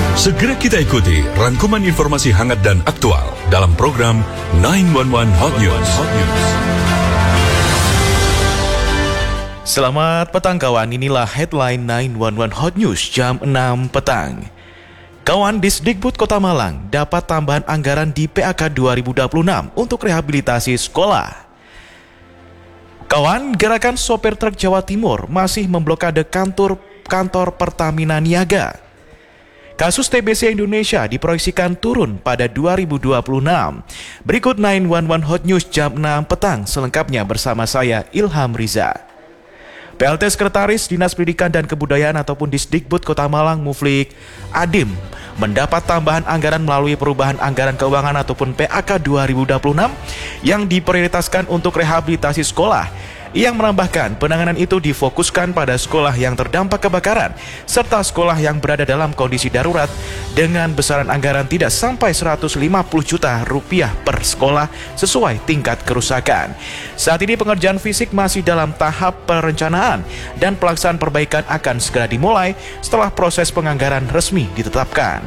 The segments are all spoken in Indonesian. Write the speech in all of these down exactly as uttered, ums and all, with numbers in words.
Segera kita ikuti rangkuman informasi hangat dan aktual dalam program sembilan satu satu Hot News. Hot News. Selamat petang kawan, inilah headline sembilan satu satu Hot News jam enam petang. Kawan, Disdikbud Kota Malang dapat tambahan anggaran di P A K dua ribu dua puluh enam untuk rehabilitasi sekolah. Kawan, gerakan sopir truk Jawa Timur masih memblokade kantor kantor Pertamina Niaga. Kasus T B C Indonesia diproyeksikan turun pada dua ribu dua puluh enam. Berikut sembilan satu satu Hot News jam enam petang selengkapnya bersama saya Ilham Riza. P L T Sekretaris Dinas Pendidikan dan Kebudayaan ataupun Disdikbud Kota Malang Muflik Adim mendapat tambahan anggaran melalui perubahan anggaran keuangan ataupun P A K dua ribu dua puluh enam yang diprioritaskan untuk rehabilitasi sekolah. Yang menambahkan penanganan itu difokuskan pada sekolah yang terdampak kebakaran serta sekolah yang berada dalam kondisi darurat dengan besaran anggaran tidak sampai seratus lima puluh juta rupiah per sekolah sesuai tingkat kerusakan. Saat ini pengerjaan fisik masih dalam tahap perencanaan dan pelaksanaan perbaikan akan segera dimulai setelah proses penganggaran resmi ditetapkan.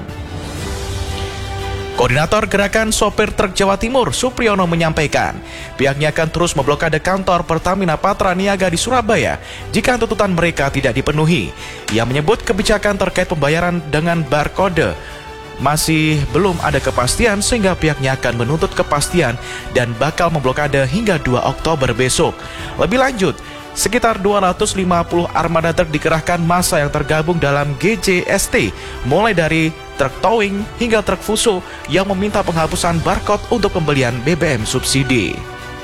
Koordinator Gerakan Sopir Truk Jawa Timur, Supriyono menyampaikan, pihaknya akan terus memblokade kantor Pertamina Patra Niaga di Surabaya jika tuntutan mereka tidak dipenuhi. Ia menyebut kebijakan terkait pembayaran dengan barcode masih belum ada kepastian sehingga pihaknya akan menuntut kepastian dan bakal memblokade hingga dua Oktober besok. Lebih lanjut, sekitar dua ratus lima puluh armada truk dikerahkan massa yang tergabung dalam G J S T, mulai dari truk towing hingga truk fuso yang meminta penghapusan barcode untuk pembelian B B M subsidi.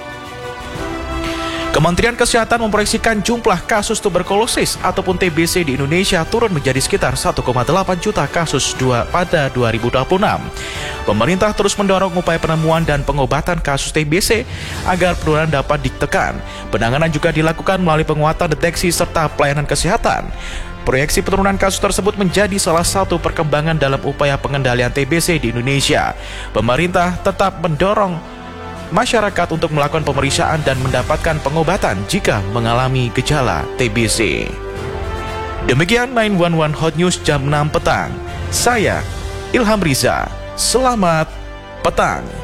Kementerian Kesehatan memproyeksikan jumlah kasus tuberkulosis ataupun T B C di Indonesia turun menjadi sekitar satu koma delapan juta kasus dua pada dua ribu dua puluh enam. Pemerintah terus mendorong upaya penemuan dan pengobatan kasus T B C agar penurunan dapat ditekan. Penanganan juga dilakukan melalui penguatan deteksi serta pelayanan kesehatan. Proyeksi penurunan kasus tersebut menjadi salah satu perkembangan dalam upaya pengendalian T B C di Indonesia. Pemerintah tetap mendorong masyarakat untuk melakukan pemeriksaan dan mendapatkan pengobatan jika mengalami gejala T B C. Demikian sembilan satu satu Hot News jam enam petang. Saya Ilham Riza. Selamat petang.